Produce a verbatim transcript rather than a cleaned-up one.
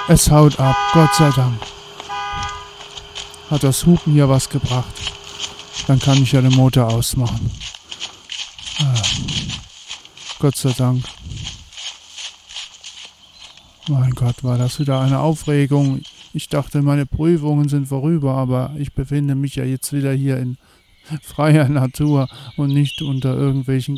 Es haut ab, Gott sei Dank. Hat das Hupen hier was gebracht? Dann kann ich ja den Motor ausmachen. Ah, Gott sei Dank. Mein Gott, war das wieder eine Aufregung. Ich dachte, meine Prüfungen sind vorüber, aber ich befinde mich ja jetzt wieder hier in freier Natur und nicht unter irgendwelchen